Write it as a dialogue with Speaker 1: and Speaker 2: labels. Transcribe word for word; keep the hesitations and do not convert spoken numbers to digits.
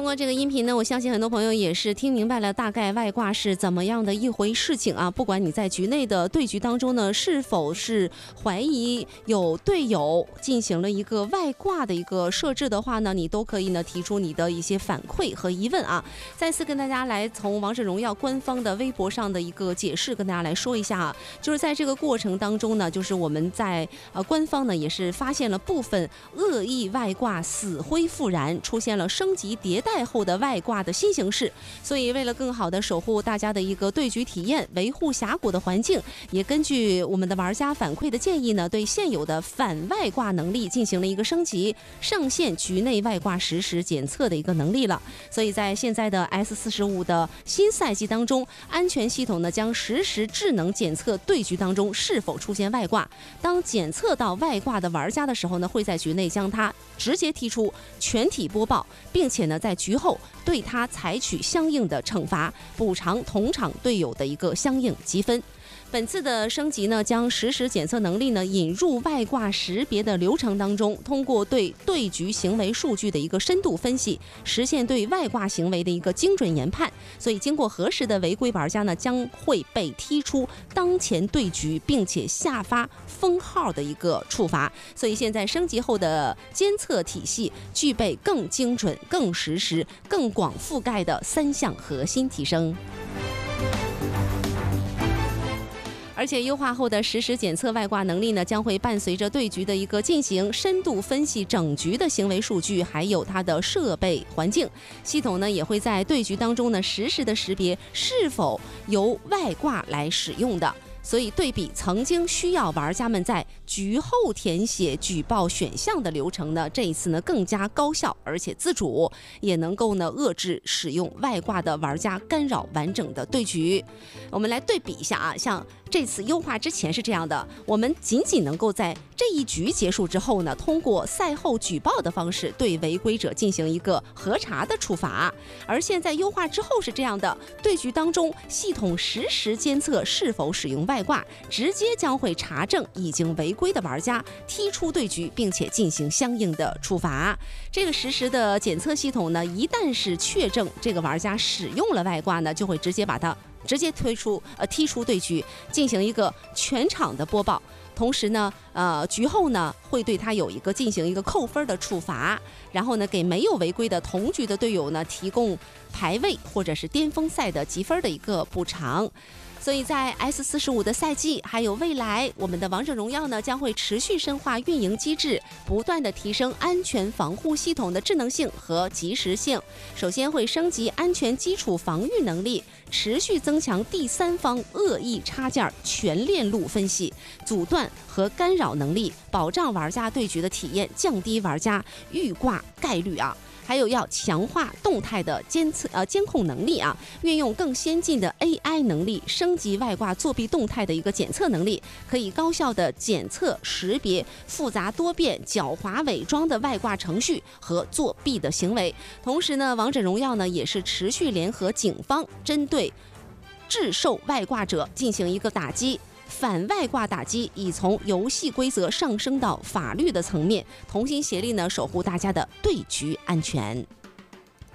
Speaker 1: 过这个音频呢，我相信很多朋友也是听明白了大概外挂是怎么样的一回事情啊。不管你在局内的对局当中呢，是否是怀疑有队友进行了一个外挂的一个设置的话呢，你都可以呢提出你的一些反馈和疑问啊。再次跟大家来从王者荣耀官方的微博上的一个解释跟大家来说一下啊，就是在这个过程当中呢，就是我们在呃官方呢也是发现了部分恶意外挂死灰复燃，出现了升级迭代后的外挂的新形式。所以为了更好的守护大家的一个对局体验，维护峡谷的环境，也根据我们的玩家反馈的建议呢，对现有的反外挂能力进行了一个升级，上线局内外挂实时检测的一个能力了。所以在现在的 S 四十五 的新赛季当中，安全系统呢将实时智能检测对局当中是否出现外挂，当检测到外挂的玩家的时候呢，会在局内将它直接踢出全体播报，并且呢在局后对他采取相应的惩罚，补偿同场队友的一个相应积分。本次的升级呢，将实时检测能力呢引入外挂识别的流程当中，通过对对局行为数据的一个深度分析，实现对外挂行为的一个精准研判。所以经过核实的违规玩家呢，将会被踢出当前对局，并且下发封号的一个处罚。所以现在升级后的监测体系具备更精准、更实时、更广覆盖的三项核心提升。而且优化后的实时检测外挂能力呢，将会伴随着对局的一个进行，深度分析整局的行为数据，还有它的设备环境。系统呢也会在对局当中呢实时的识别是否由外挂来使用的。所以对比曾经需要玩家们在局后填写举报选项的流程呢，这一次呢更加高效，而且自主，也能够呢遏制使用外挂的玩家干扰完整的对局。我们来对比一下啊，像这次优化之前是这样的，我们仅仅能够在这一局结束之后呢，通过赛后举报的方式对违规者进行一个核查的处罚。而现在优化之后是这样的，对局当中系统实时监测是否使用外挂，直接将会查证已经违规的玩家，踢出对局，并且进行相应的处罚。这个实时的检测系统呢，一旦是确证这个玩家使用了外挂呢，就会直接把它直接推出呃踢出对局，进行一个全场的播报。同时呢，呃，局后呢会对他有一个进行一个扣分的处罚，然后呢给没有违规的同局的队友呢提供排位或者是巅峰赛的积分的一个补偿。所以在 S 四十五 的赛季还有未来，我们的王者荣耀呢将会持续深化运营机制，不断的提升安全防护系统的智能性和及时性。首先会升级安全基础防御能力，持续增强第三方恶意插件全链路分析、阻断和干扰能力，保障玩家对局的体验，降低玩家遇挂概率啊。还有要强化动态的监测呃监控能力啊，运用更先进的 A I 能力，升级外挂作弊动态的一个检测能力，可以高效的检测识别复杂多变、狡猾伪装的外挂程序和作弊的行为。同时呢，王者荣耀呢也是持续联合警方，针对制售外挂者进行一个打击。反外挂打击已从游戏规则上升到法律的层面，同心协力呢，守护大家的对局安全。